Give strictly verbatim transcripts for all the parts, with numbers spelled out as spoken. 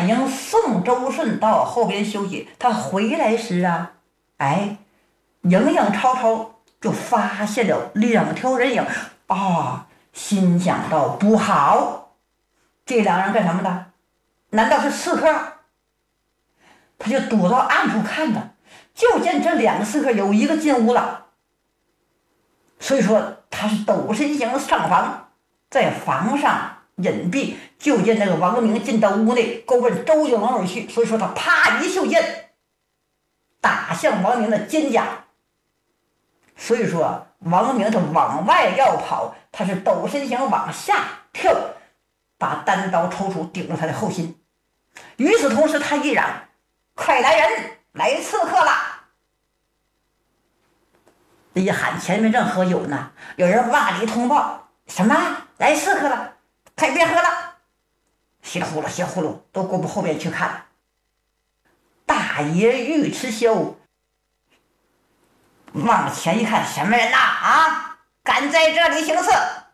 明送周顺到后边休息，他回来时啊，哎，影影绰绰就发现了两条人影啊，心想到不好，这两人干什么的？难道是刺客？他就躲到暗处看着，就见这两个刺客有一个进屋了，所以说他是抖身形上房，在房上隐蔽，就见那个王明进到屋内，勾奔周景龙而去。所以说他啪一袖剑打向王明的肩胛。所以说王明他往外要跑，他是抖身形往下跳，把单刀抽出顶住他的后心。与此同时，他一嚷：“快来人，来刺客了！”一喊，前面正喝酒呢，有人往里通报：“什么？来刺客了！快别喝了！”稀里呼噜稀里呼噜都过不后边去看。大爷尉迟霄往前一看，什么人呐？啊，敢在这里行刺！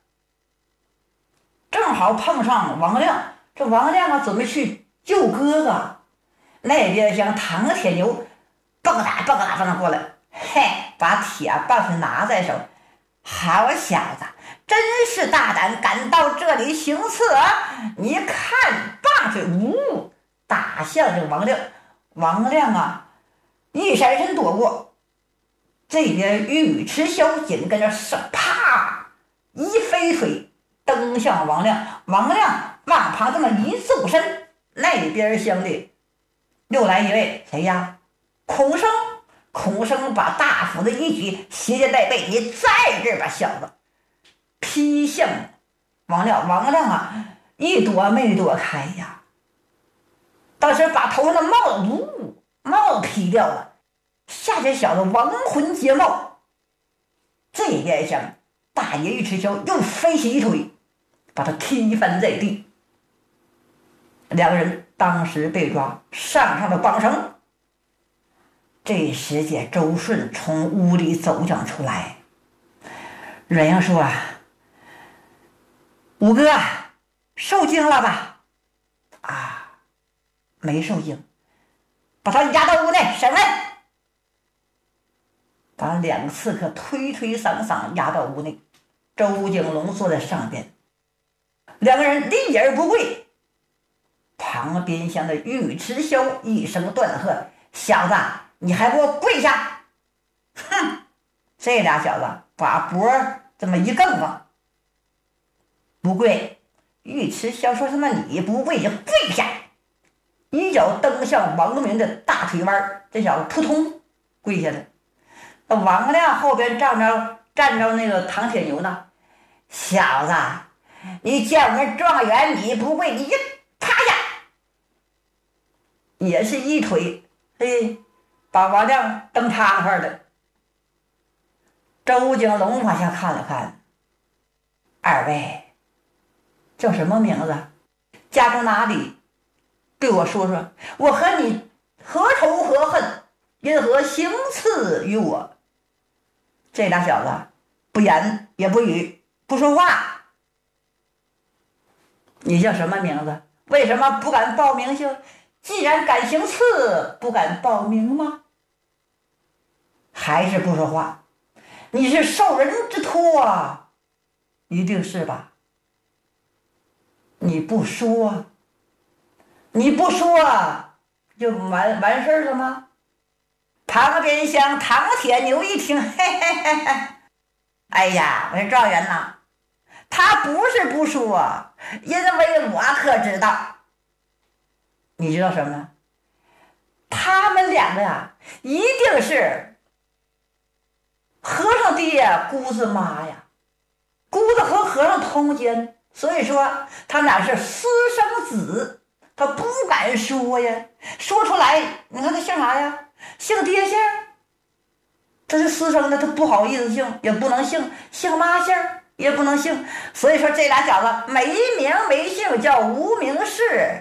正好碰上王亮，这王亮啊准备去救哥哥，那边像唐铁牛蹦打蹦打蹦打过来，嘿，把铁棒子拿在手。好小子，真是大胆，敢到这里行刺啊！你看，棒槌呜打向这个王亮，王亮啊一闪身躲过，这边尉迟霄紧跟着是啪一飞腿蹬向王亮，王亮往旁这么一纵身，那边厢的又来一位谁呀？孔生。孔生把大斧子一举，斜肩带背，你在这吧，小子！劈向王亮，王亮啊，一躲没躲开呀，当时把头上的帽子呜帽子劈掉了，下这小子亡魂皆冒。这边厢大爷尉迟霄又飞起一腿，把他踢翻在地。两个人当时被抓，上上了绑绳。这时节，周顺从屋里走将出来，阮阳说：“五哥受惊了吧？”啊，没受惊，把他押到屋内审问。把两个刺客推推搡搡押到屋内，周景龙坐在上边，两个人立而不跪。旁边厢的尉迟霄一声断喝：“小子！你还给我跪下！”哼，这俩小子把脖这么一更吧，不跪。尉迟霄说什么你不跪就跪下，一脚蹬向王明的大腿弯，这小子扑通跪下了。那王亮后边站着站着那个唐铁牛呢，小子，你叫我们状元你不跪，你就趴下，也是一腿，嘿。把王亮蹬塌块的。周景龙往下看了看，二位叫什么名字？家住哪里？对我说说，我和你何仇何恨？因何行刺于我？这俩小子不言也不语，不说话。你叫什么名字？为什么不敢报名姓？既然敢行刺，不敢报名吗？还是不说话？你是受人之托啊，一定是吧？你不说，你不说就完完事儿了吗？旁边厢唐铁牛一听，嘿嘿嘿嘿，哎呀，我说状元呐，他不是不说，因为我可知道。你知道什么呢？他们两个呀，一定是和尚爹姑子妈呀，姑子和和尚通奸，所以说他俩是私生子，他不敢说呀，说出来你看他姓啥呀？姓爹姓，这是私生的，他不好意思姓，也不能姓，姓妈姓也不能姓，所以说这俩小子没名没姓，叫无名氏。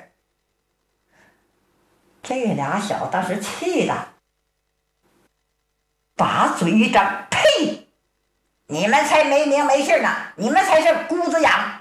这俩小子当时气的把嘴一张，呸！你们才没名没姓呢，你们才是姑子养。